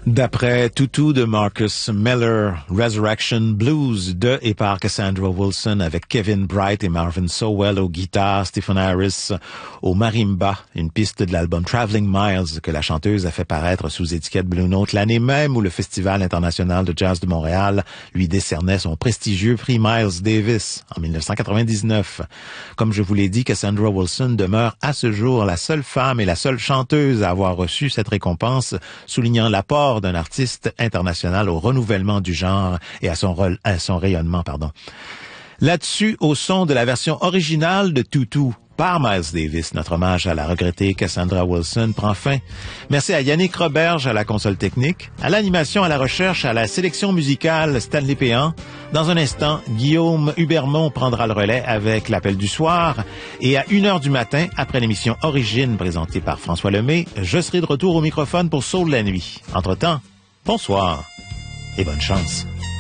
D'après Tutu de Marcus Miller, Resurrection Blues de et par Cassandra Wilson avec Kevin Bright et Marvin Sowell aux guitares, Stephen Harris au marimba, une piste de l'album Traveling Miles que la chanteuse a fait paraître sous étiquette Blue Note l'année même où le Festival international de jazz de Montréal lui décernait son prestigieux prix Miles Davis en 1999. Comme je vous l'ai dit, Cassandra Wilson demeure à ce jour la seule femme et la seule chanteuse à avoir reçu cette récompense, soulignant l'apport d'un artiste international au renouvellement du genre et à son rayonnement, Là-dessus, au son de la version originale de Tutu par Miles Davis, notre hommage à la regrettée Cassandra Wilson prend fin. Merci à Yannick Roberge à la console technique, à l'animation, à la recherche, à la sélection musicale Stanley Péan. Dans un instant, Guillaume Hubermont prendra le relais avec l'appel du soir. Et à 1h du matin, après l'émission Origine présentée par François Lemay, je serai de retour au microphone pour Soul de la nuit. Entre-temps, bonsoir et bonne chance.